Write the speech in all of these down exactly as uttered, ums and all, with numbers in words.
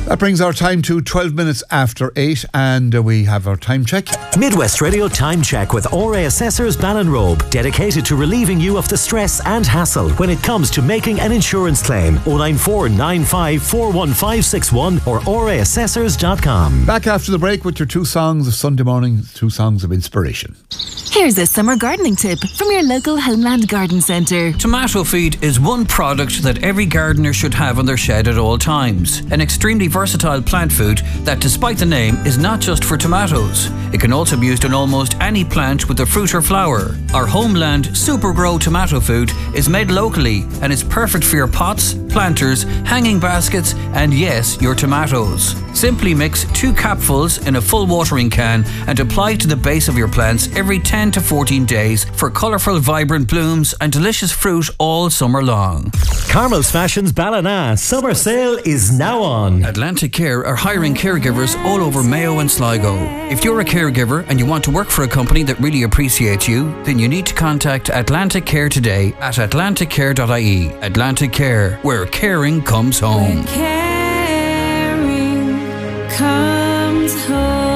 That brings our time to twelve minutes after eight, and uh, we have our time check. Midwest Radio Time Check with O R A Assessors Ballinrobe, dedicated to relieving you of the stress and hassle when it comes to making an insurance claim. oh nine four nine five four one five six one or o r a assessors dot com. Back after the break with your two songs of Sunday morning, two songs of inspiration. Here's a summer gardening tip from your local Homeland Garden Centre. Tomato feed is one product that every gardener should have on their shed at all times. An extremely versatile plant food that, despite the name, is not just for tomatoes. It can also be used on almost any plant with a fruit or flower. Our Homeland Super Grow tomato food is made locally and is perfect for your pots, planters, hanging baskets, and yes, your tomatoes. Simply mix two capfuls in a full watering can and apply to the base of your plants every ten to fourteen days for colourful, vibrant blooms and delicious fruit all summer long. Carmel's Fashions Ballina Summer Sale is now on. Atlantic Care are hiring caregivers all over Mayo and Sligo. If you're a caregiver and you want to work for a company that really appreciates you, then you need to contact Atlantic Care today at atlantic care dot I E. Atlantic Care, where caring comes home. Where caring comes home.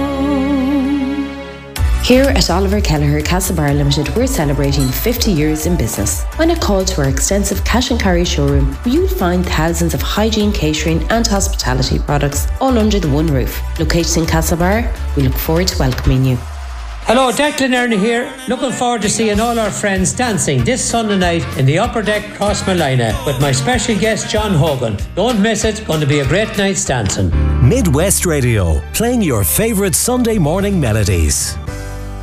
Here at Oliver Kelleher Castlebar Limited, we're celebrating fifty years in business. When a call to our extensive cash and carry showroom, where you'll find thousands of hygiene, catering and hospitality products all under the one roof. Located in Castlebar, we look forward to welcoming you. Hello, Declan Ernie here. Looking forward to seeing all our friends dancing this Sunday night in the Upper Deck Cross Malina with my special guest John Hogan. Don't miss it, going to be a great night's dancing. Midwest Radio, playing your favourite Sunday morning melodies.